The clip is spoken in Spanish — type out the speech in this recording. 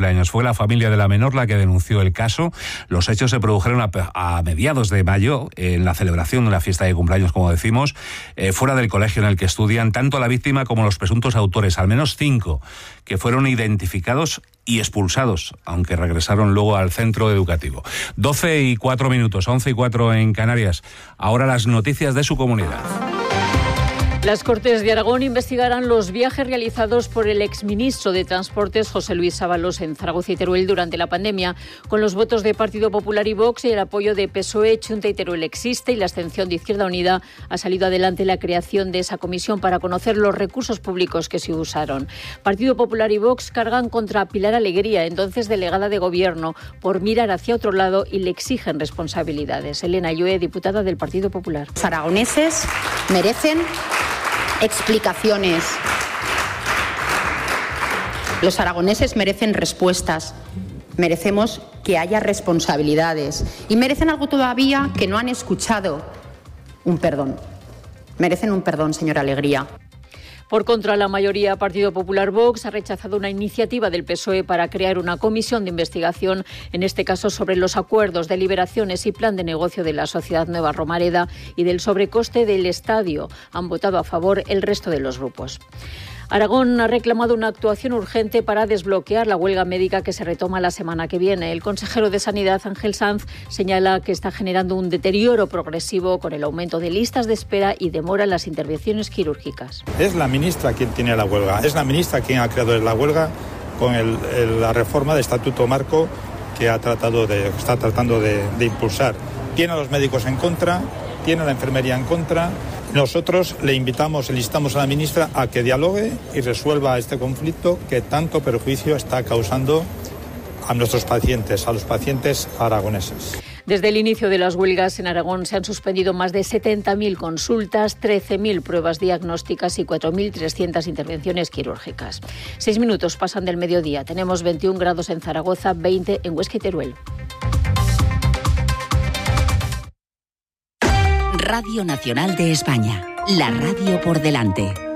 cumpleaños. Fue la familia de la menor la que denunció el caso. Los hechos se produjeron a mediados de mayo, en la celebración de la fiesta de cumpleaños, como decimos, fuera del colegio en el que estudian tanto la víctima como los presuntos autores, al menos 5, que fueron identificados y expulsados, aunque regresaron luego al centro educativo. 12:04, 11:04 en Canarias. Ahora las noticias de su comunidad. Las Cortes de Aragón investigarán los viajes realizados por el exministro de Transportes, José Luis Ábalos, en Zaragoza y Teruel durante la pandemia. Con los votos de Partido Popular y Vox y el apoyo de PSOE, Chunta y Teruel existe, y la abstención de Izquierda Unida, ha salido adelante la creación de esa comisión para conocer los recursos públicos que se usaron. Partido Popular y Vox cargan contra Pilar Alegría, entonces delegada de Gobierno, por mirar hacia otro lado y le exigen responsabilidades. Elena Lloé, diputada del Partido Popular. Los aragoneses merecen explicaciones. Los aragoneses merecen respuestas. Merecemos que haya responsabilidades. Y merecen algo todavía que no han escuchado. Un perdón. Merecen un perdón, señora Alegría. Por contra, la mayoría Partido Popular-Vox ha rechazado una iniciativa del PSOE para crear una comisión de investigación, en este caso sobre los acuerdos, deliberaciones y plan de negocio de la Sociedad Nueva Romareda y del sobrecoste del estadio. Han votado a favor el resto de los grupos. Aragón ha reclamado una actuación urgente para desbloquear la huelga médica que se retoma la semana que viene. El consejero de Sanidad, Ángel Sanz, señala que está generando un deterioro progresivo con el aumento de listas de espera y demora en las intervenciones quirúrgicas. Es la ministra quien tiene la huelga, es la ministra quien ha creado la huelga con la reforma del Estatuto Marco que está tratando de impulsar. Tiene a los médicos en contra, tiene a la enfermería en contra. Nosotros le instamos a la ministra a que dialogue y resuelva este conflicto que tanto perjuicio está causando a nuestros pacientes, a los pacientes aragoneses. Desde el inicio de las huelgas en Aragón se han suspendido más de 70.000 consultas, 13.000 pruebas diagnósticas y 4.300 intervenciones quirúrgicas. 6 minutos pasan del mediodía. Tenemos 21 grados en Zaragoza, 20 en Huesca y Teruel. Radio Nacional de España, la radio por delante.